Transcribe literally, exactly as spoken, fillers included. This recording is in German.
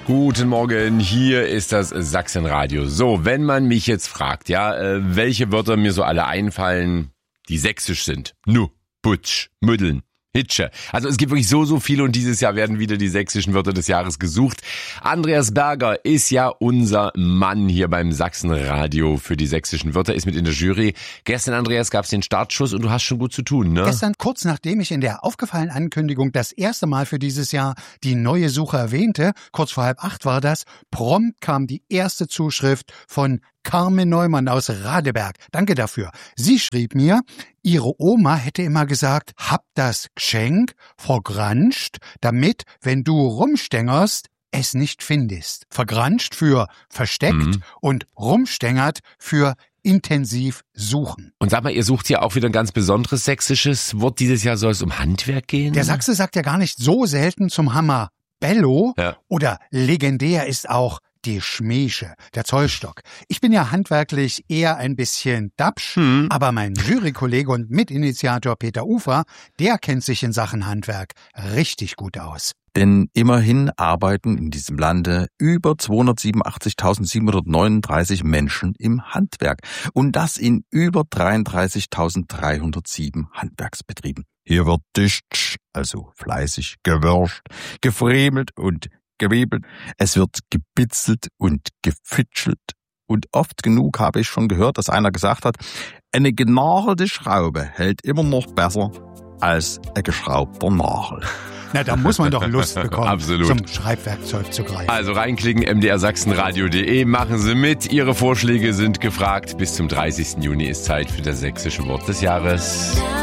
Guten Morgen, hier ist das Sachsenradio. So, wenn man mich jetzt fragt, ja, äh, welche Wörter mir so alle einfallen, die sächsisch sind. Nu, Putsch, Müddeln, Hitsche. Also es gibt wirklich so, so viele und dieses Jahr werden wieder die sächsischen Wörter des Jahres gesucht. Andreas Berger ist ja unser Mann hier beim Sachsenradio für die sächsischen Wörter, ist mit in der Jury. Gestern, Andreas, gab es den Startschuss und du hast schon gut zu tun, ne? Gestern, kurz nachdem ich in der aufgefallenen Ankündigung das erste Mal für dieses Jahr die neue Suche erwähnte, kurz vor halb acht war das, prompt kam die erste Zuschrift von Carmen Neumann aus Radeberg. Danke dafür. Sie schrieb mir, ihre Oma hätte immer gesagt, hab das Geschenk vergranscht, damit, wenn du rumstängerst, es nicht findest. Vergranscht für versteckt mhm. und rumstängert für intensiv suchen. Und sag mal, ihr sucht ja auch wieder ein ganz besonderes sächsisches Wort. Dieses Jahr soll es um Handwerk gehen? Der Sachse sagt ja gar nicht so selten zum Hammer Bello ja. oder legendär ist auch die Schmiesche, der Zollstock. Ich bin ja handwerklich eher ein bisschen dapsch, hm. aber mein Jurykollege und Mitinitiator Peter Ufer, der kennt sich in Sachen Handwerk richtig gut aus. Denn immerhin arbeiten in diesem Lande über zweihundertsiebenundachtzigtausendsiebenhundertneununddreißig Menschen im Handwerk. Und das in über dreiunddreißigtausenddreihundertsieben Handwerksbetrieben. Hier wird dicht, also fleißig, gewürscht, gefriemelt und gewebelt. Es wird gebitzelt und gefitschelt. Und oft genug habe ich schon gehört, dass einer gesagt hat, eine genagelte Schraube hält immer noch besser als ein geschraubter Nagel. Na, da muss man doch Lust bekommen, Absolut. zum Schreibwerkzeug zu greifen. Also reinklicken, m d r sachsenradio punkt d e, machen Sie mit. Ihre Vorschläge sind gefragt. Bis zum dreißigsten Juni ist Zeit für das sächsische Wort des Jahres.